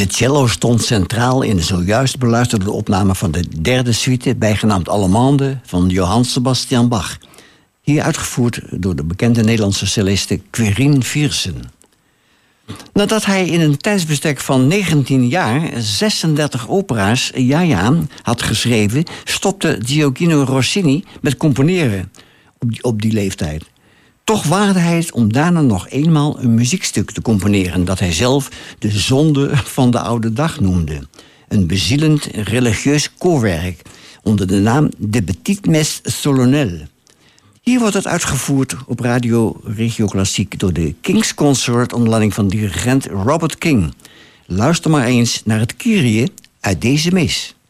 De cello stond centraal in de zojuist beluisterde opname van de derde suite, bijgenaamd Allemande, van Johann Sebastian Bach. Hier uitgevoerd door de bekende Nederlandse celliste Quirine Viersen. Nadat hij in een tijdsbestek van 19 jaar 36 opera's had geschreven, stopte Gioacchino Rossini met componeren op die leeftijd. Toch waagde hij het om daarna nog eenmaal een muziekstuk te componeren dat hij zelf de zonde van de oude dag noemde. Een bezielend religieus koorwerk onder de naam De Petite Messe Solennelle. Hier wordt het uitgevoerd op Radio Regio Klassiek door de King's Consort onder leiding van dirigent Robert King. Luister maar eens naar het Kyrie uit deze mis.